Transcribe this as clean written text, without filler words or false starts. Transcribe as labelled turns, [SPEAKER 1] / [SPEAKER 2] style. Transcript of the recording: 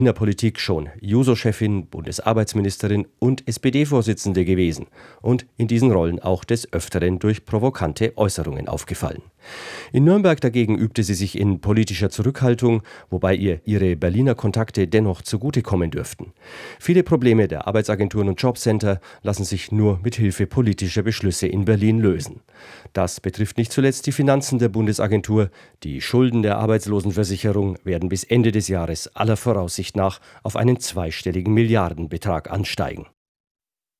[SPEAKER 1] In der Politik schon Juso-Chefin, Bundesarbeitsministerin und SPD-Vorsitzende gewesen und in diesen Rollen auch des Öfteren durch provokante Äußerungen aufgefallen. In Nürnberg dagegen übte sie sich in politischer Zurückhaltung, wobei ihr ihre Berliner Kontakte dennoch zugutekommen dürften. Viele Probleme der Arbeitsagenturen und Jobcenter lassen sich nur mit Hilfe politischer Beschlüsse in Berlin lösen. Das betrifft nicht zuletzt die Finanzen der Bundesagentur. Die Schulden der Arbeitslosenversicherung werden bis Ende des Jahres aller Voraussicht nach auf einen zweistelligen Milliardenbetrag ansteigen.